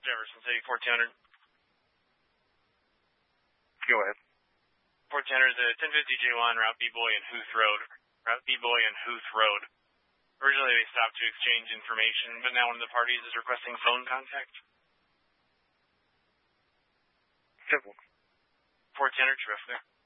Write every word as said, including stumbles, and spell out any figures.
Jefferson City, fourteen hundred. Go ahead. fourteen hundred, the ten fifty J one, Route B-Boy and Huth Road. Route B-Boy and Huth Road. Originally, they stopped to exchange information, but now one of the parties is requesting phone contact. Simple. fourteen hundred, terrific.